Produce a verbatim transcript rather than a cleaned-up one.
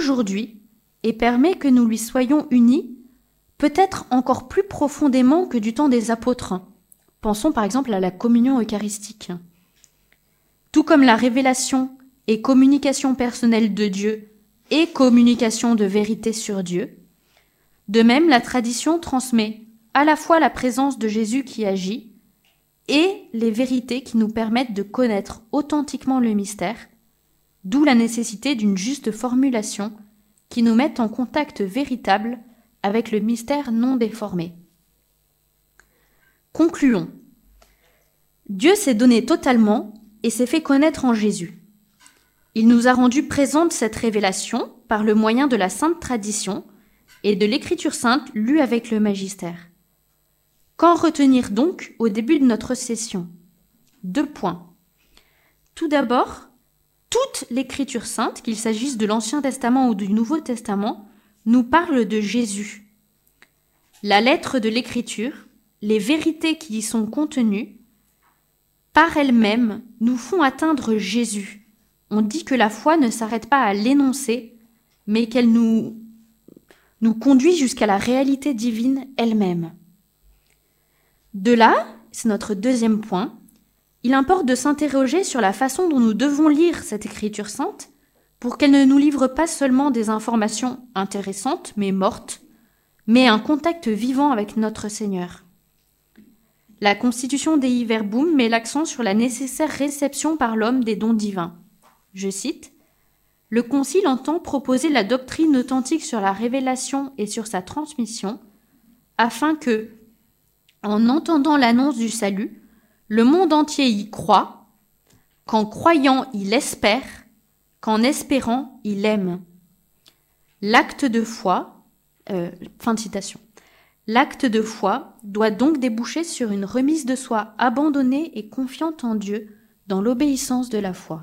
aujourd'hui et permet que nous lui soyons unis, peut-être encore plus profondément que du temps des apôtres. Pensons par exemple à la communion eucharistique. Tout comme la révélation et communication personnelle de Dieu et communication de vérité sur Dieu, de même la tradition transmet à la fois la présence de Jésus qui agit et les vérités qui nous permettent de connaître authentiquement le mystère, d'où la nécessité d'une juste formulation qui nous mette en contact véritable avec le mystère non déformé. Concluons. Dieu s'est donné totalement et s'est fait connaître en Jésus. Il nous a rendu présente cette révélation par le moyen de la sainte tradition et de l'écriture sainte lue avec le magistère. Qu'en retenir donc au début de notre session? Deux points. Tout d'abord, toute l'écriture sainte, qu'il s'agisse de l'Ancien Testament ou du Nouveau Testament, nous parle de Jésus. La lettre de l'écriture, les vérités qui y sont contenues, par elles-mêmes, nous font atteindre Jésus. On dit que la foi ne s'arrête pas à l'énoncer, mais qu'elle nous, nous conduit jusqu'à la réalité divine elle-même. De là, c'est notre deuxième point, il importe de s'interroger sur la façon dont nous devons lire cette écriture sainte pour qu'elle ne nous livre pas seulement des informations intéressantes mais mortes, mais un contact vivant avec notre Seigneur. La Constitution Dei Verbum met l'accent sur la nécessaire réception par l'homme des dons divins. Je cite, « Le Concile entend proposer la doctrine authentique sur la révélation et sur sa transmission, afin que, en entendant l'annonce du salut, le monde entier y croit, qu'en croyant il espère, qu'en espérant il aime. L'acte de foi, euh, fin de citation. L'acte de foi doit donc déboucher sur une remise de soi abandonnée et confiante en Dieu dans l'obéissance de la foi. »